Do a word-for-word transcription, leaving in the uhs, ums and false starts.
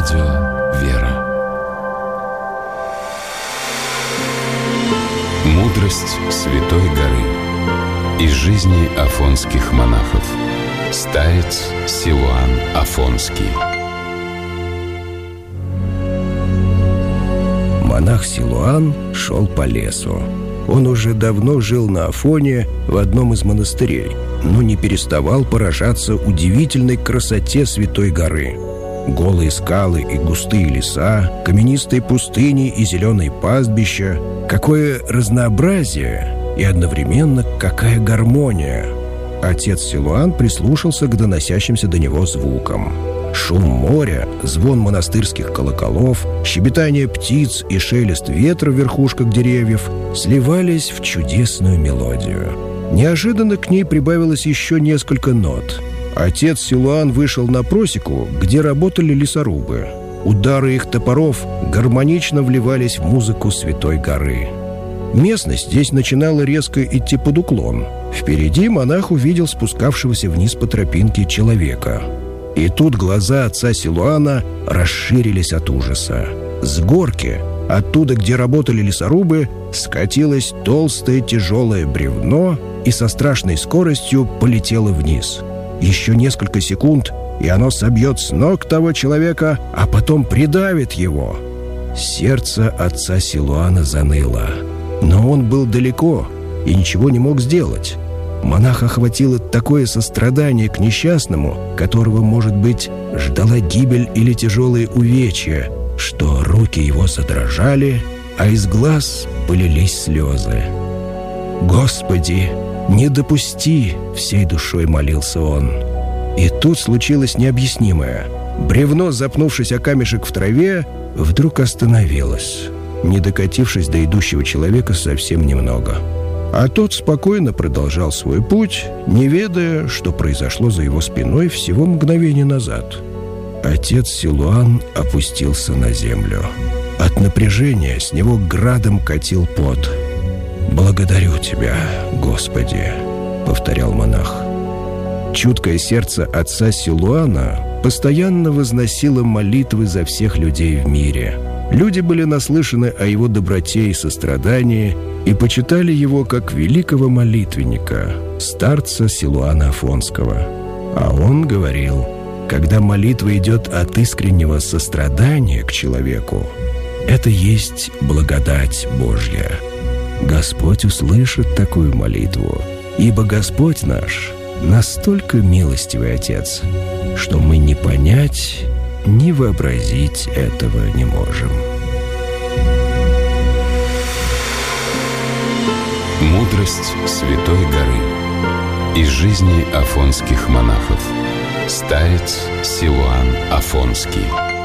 Радио «Вера». Мудрость Святой горы. Из жизни афонских монахов. Старец Силуан Афонский. Монах Силуан шел по лесу. Он уже давно жил на Афоне в одном из монастырей, но не переставал поражаться удивительной красоте Святой горы. Голые скалы и густые леса, каменистые пустыни и зеленые пастбища. Какое разнообразие и одновременно какая гармония! Отец Силуан прислушался к доносящимся до него звукам. Шум моря, звон монастырских колоколов, щебетание птиц и шелест ветра в верхушках деревьев сливались в чудесную мелодию. Неожиданно к ней прибавилось еще несколько нот. Отец Силуан вышел на просеку, где работали лесорубы. Удары их топоров гармонично вливались в музыку Святой горы. Местность здесь начинала резко идти под уклон. Впереди монах увидел спускавшегося вниз по тропинке человека. И тут глаза отца Силуана расширились от ужаса. С горки, оттуда, где работали лесорубы, скатилось толстое тяжелое бревно и со страшной скоростью полетело вниз. Еще несколько секунд, и оно собьет с ног того человека, а потом придавит его. Сердце отца Силуана заныло. Но он был далеко и ничего не мог сделать. Монаха охватило такое сострадание к несчастному, которого, может быть, ждала гибель или тяжелые увечья, что руки его задрожали, а из глаз полились слезы. «Господи, не допусти!» — всей душой молился он. И тут случилось необъяснимое. Бревно, запнувшись о камешек в траве, вдруг остановилось, не докатившись до идущего человека совсем немного. А тот спокойно продолжал свой путь, не ведая, что произошло за его спиной всего мгновение назад. Отец Силуан опустился на землю. От напряжения с него градом катил пот. «Благодарю Тебя, Господи», — повторял монах. Чуткое сердце отца Силуана постоянно возносило молитвы за всех людей в мире. Люди были наслышаны о его доброте и сострадании и почитали его как великого молитвенника, старца Силуана Афонского. А он говорил, когда молитва идет от искреннего сострадания к человеку, это есть благодать Божья. Господь услышит такую молитву, ибо Господь наш настолько милостивый Отец, что мы не понять, ни вообразить этого не можем. Мудрость Святой горы. Из жизни афонских монахов. Старец Силуан Афонский.